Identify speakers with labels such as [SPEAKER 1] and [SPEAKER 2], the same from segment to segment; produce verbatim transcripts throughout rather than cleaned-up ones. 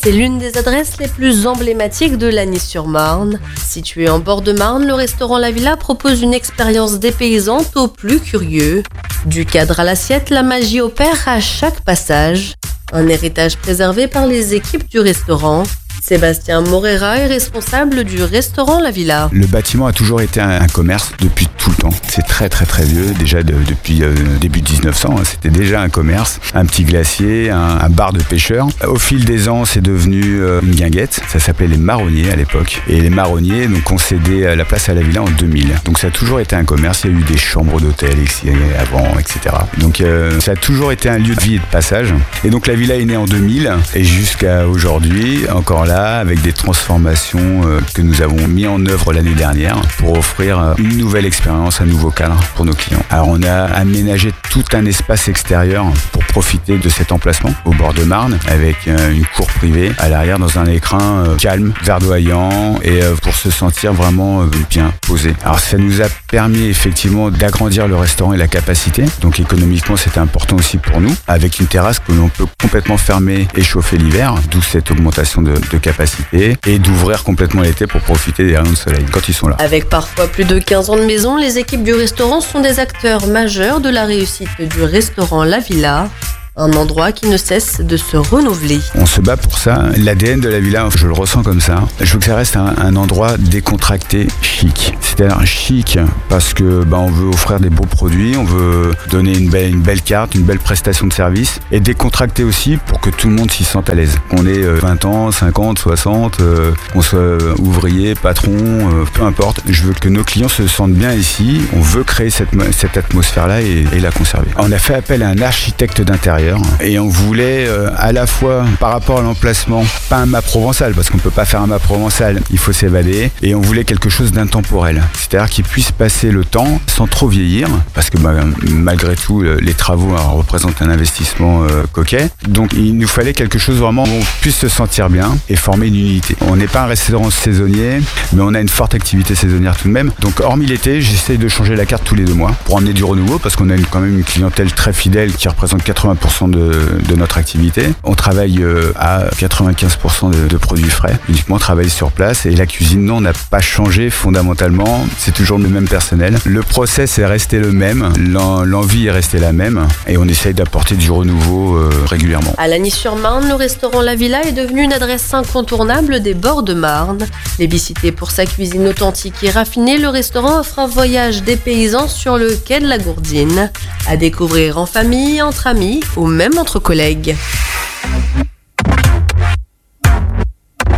[SPEAKER 1] C'est l'une des adresses les plus emblématiques de Lagny-sur-Marne. Situé en bord de Marne, le restaurant La Villa propose une expérience dépaysante aux plus curieux. Du cadre à l'assiette, la magie opère à chaque passage. Un héritage préservé par les équipes du restaurant. Sébastien Morera est responsable du restaurant La Villa.
[SPEAKER 2] Le bâtiment a toujours été un, un commerce depuis tout le temps. C'est très très très vieux, déjà de, depuis euh, début dix-neuf cents, hein, c'était déjà un commerce, un petit glacier, un, un bar de pêcheurs. Au fil des ans, c'est devenu euh, une guinguette, ça s'appelait les Marronniers à l'époque. Et les Marronniers donc, ont cédé la place à La Villa en deux mille. Donc ça a toujours été un commerce, il y a eu des chambres d'hôtel avant, et cetera. Donc euh, ça a toujours été un lieu de vie et de passage. Et donc La Villa est née en deux mille et jusqu'à aujourd'hui, encore là, avec des transformations euh, que nous avons mis en œuvre l'année dernière pour offrir euh, une nouvelle expérience, un nouveau cadre pour nos clients. Alors on a aménagé tout un espace extérieur pour profiter de cet emplacement au bord de Marne avec euh, une cour privée à l'arrière dans un écrin euh, calme, verdoyant et euh, pour se sentir vraiment euh, bien posé. Alors ça nous a permis effectivement d'agrandir le restaurant et la capacité. Donc économiquement c'était important aussi pour nous avec une terrasse que l'on peut complètement fermer et chauffer l'hiver, d'où cette augmentation de, de capacité et d'ouvrir complètement l'été pour profiter des rayons de soleil quand ils sont là.
[SPEAKER 1] Avec parfois plus de quinze ans de maison, les équipes du restaurant sont des acteurs majeurs de la réussite du restaurant La Villa. Un endroit qui ne cesse de se renouveler.
[SPEAKER 2] On se bat pour ça. L'A D N de La Villa, je le ressens comme ça. Je veux que ça reste un, un endroit décontracté, chic. C'est-à-dire chic parce que bah, on veut offrir des beaux produits, on veut donner une belle, une belle carte, une belle prestation de service et décontracté aussi pour que tout le monde s'y sente à l'aise. Qu'on ait vingt ans, cinquante, soixante, euh, qu'on soit ouvrier, patron, euh, peu importe. Je veux que nos clients se sentent bien ici. On veut créer cette, cette atmosphère-là et, et la conserver. On a fait appel à un architecte d'intérieur. Et on voulait euh, à la fois par rapport à l'emplacement, pas un mât provençal parce qu'on peut pas faire un mât provençal, il faut s'évader, et on voulait quelque chose d'intemporel, c'est-à-dire qu'il puisse passer le temps sans trop vieillir parce que bah, malgré tout les travaux alors, représentent un investissement euh, coquet, donc il nous fallait quelque chose vraiment où on puisse se sentir bien et former une unité. On n'est pas un restaurant saisonnier mais on a une forte activité saisonnière tout de même, donc hormis l'été j'essaye de changer la carte tous les deux mois pour emmener du renouveau parce qu'on a une, quand même une clientèle très fidèle qui représente quatre-vingts pour cent De, de notre activité. On travaille euh, à quatre-vingt-quinze pour cent de, de produits frais. Uniquement on travaille sur place et la cuisine, non, n'a pas changé fondamentalement. C'est toujours le même personnel. Le process est resté le même. L'en, l'envie est restée la même et on essaye d'apporter du renouveau euh, régulièrement.
[SPEAKER 1] À Lagny-sur-Marne, le restaurant La Villa est devenu une adresse incontournable des bords de Marne. Plébiscité pour sa cuisine authentique et raffinée, le restaurant offre un voyage dépaysant sur le quai de la Gourdine. À découvrir en famille, entre amis ou même entre collègues.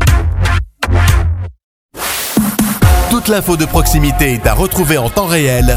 [SPEAKER 3] Toute l'info de proximité est à retrouver en temps réel